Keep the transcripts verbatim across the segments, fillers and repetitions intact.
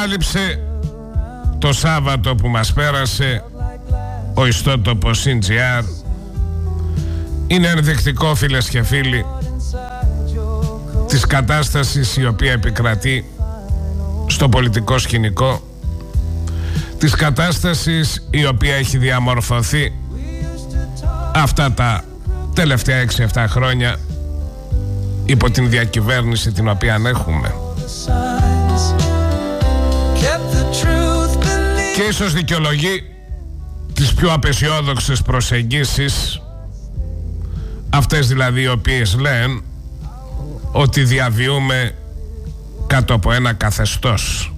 Κάλυψε το Σάββατο που μας πέρασε ο ιστότοπος σι τζι αρ. Είναι ενδεικτικό, φίλες και φίλοι, της κατάστασης η οποία επικρατεί στο πολιτικό σκηνικό, της κατάστασης η οποία έχει διαμορφωθεί αυτά τα τελευταία έξι εφτά χρόνια υπό την διακυβέρνηση την οποία έχουμε. Και ίσως δικαιολογεί τις πιο απεσιόδοξες προσεγγίσεις, αυτές δηλαδή οι οποίες λένε ότι διαβιούμε κάτω από ένα καθεστώς.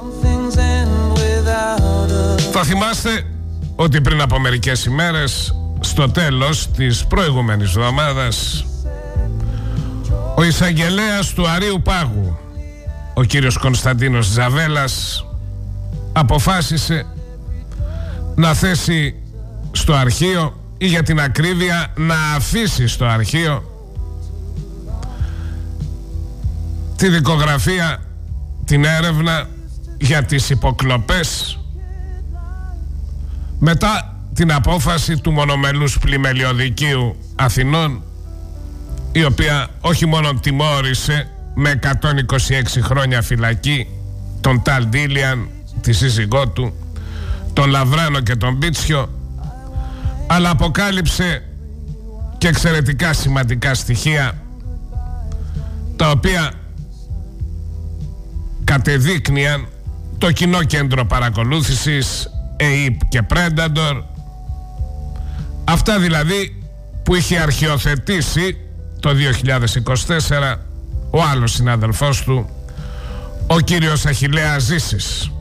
Θα θυμάστε ότι πριν από μερικές ημέρες, στο τέλος της προηγούμενης εβδομάδας, ο εισαγγελέας του Αρείου Πάγου, ο κύριος Κωνσταντίνος Τζαβέλας, αποφάσισε να θέσει στο αρχείο, ή για την ακρίβεια να αφήσει στο αρχείο, τη δικογραφία, την έρευνα για τις υποκλοπές μετά την απόφαση του μονομελούς πλημελιωδικείου Αθηνών, η οποία όχι μόνο τιμώρησε με εκατόν είκοσι έξι χρόνια φυλακή τον Ταλ Ντίλιαν, τη σύζυγό του, τον Λαβράνο και τον Μπίτσιο, αλλά αποκάλυψε και εξαιρετικά σημαντικά στοιχεία, τα οποία κατεδείκνυαν το Κοινό Κέντρο Παρακολούθησης, ΕΙΠ και Predator, αυτά δηλαδή που είχε αρχιοθετήσει το δύο χιλιάδες είκοσι τέσσερα ο άλλος συνάδελφός του, ο κύριος Αχιλλέας Ζήσης.